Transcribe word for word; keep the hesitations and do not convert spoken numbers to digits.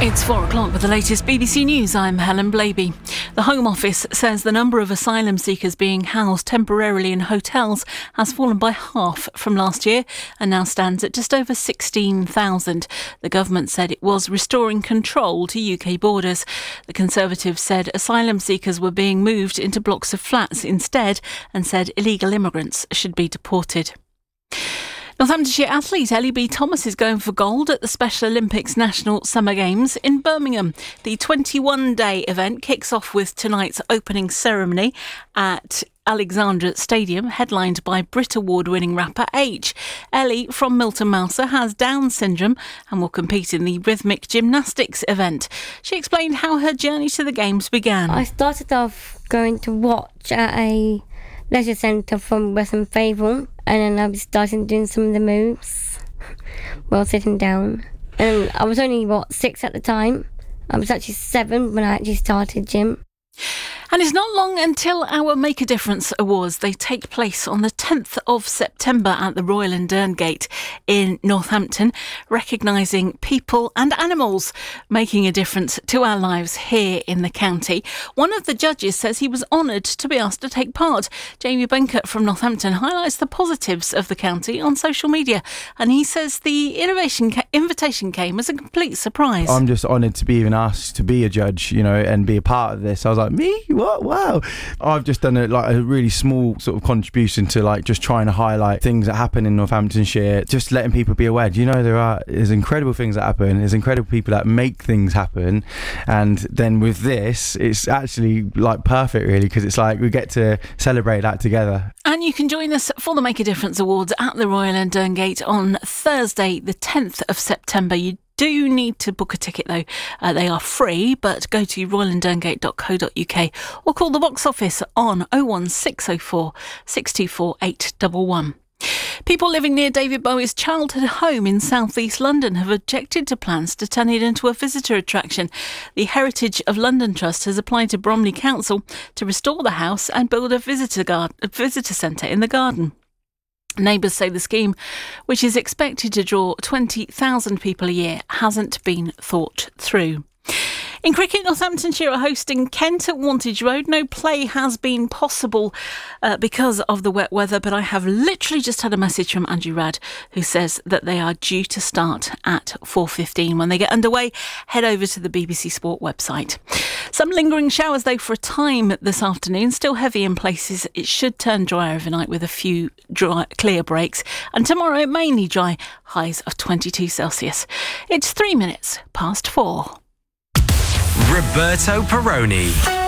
It's four o'clock with the latest B B C News. I'm Helen Blaby. The Home Office says the number of asylum seekers being housed temporarily in hotels has fallen by half from last year and now stands at just over sixteen thousand. The government said it was restoring control to U K borders. The Conservatives said asylum seekers were being moved into blocks of flats instead and said illegal immigrants should be deported. Northamptonshire athlete Ellie B. Thomas is going for gold at the Special Olympics National Summer Games in Birmingham. The twenty-one day event kicks off with tonight's opening ceremony at Alexandra Stadium, headlined by Brit Award-winning rapper H. Ellie from Milton Mouser has Down syndrome and will compete in the rhythmic gymnastics event. She explained how her journey to the Games began. I started off going to watch at a leisure centre from Western Fable, and then I was starting doing some of the moves while sitting down. And I was only, what, six at the time. I was actually seven when I actually started gym. And it's not long until our Make a Difference Awards. They take place on the tenth of September at the Royal and Derngate in Northampton, recognising people and animals making a difference to our lives here in the county. One of the judges says he was honoured to be asked to take part. Jamie Benkert from Northampton highlights the positives of the county on social media, and he says the innovation ca- invitation came as a complete surprise. I'm just honoured to be even asked to be a judge, you know, and be a part of this. I was like, me? What? Wow. I've just done a, like a really small sort of contribution to like just trying to highlight things that happen in Northamptonshire, just letting people be aware. Do you know there are there's incredible things that happen, there's incredible people that make things happen, and then with this it's actually like perfect really, because it's like we get to celebrate that together. And you can join us for the Make a Difference Awards at the Royal and Derngate on Thursday the tenth of September. You do need to book a ticket though. Uh, they are free, but go to royal and derngate dot co dot uk or call the box office on oh one six oh four, six two four eight one one. People living near David Bowie's childhood home in South East London have objected to plans to turn it into a visitor attraction. The Heritage of London Trust has applied to Bromley Council to restore the house and build a visitor, guard- a visitor centre in the garden. Neighbours say the scheme, which is expected to draw twenty thousand people a year, hasn't been thought through. In cricket, Northamptonshire are hosting Kent at Wantage Road. No play has been possible uh, because of the wet weather, but I have literally just had a message from Andrew Radd, who says that they are due to start at four fifteen. When they get underway, head over to the B B C Sport website. Some lingering showers, though, for a time this afternoon. Still heavy in places. It should turn dry overnight with a few dry, clear breaks. And tomorrow, mainly dry, highs of twenty-two Celsius. It's three minutes past four. Roberto Perrone.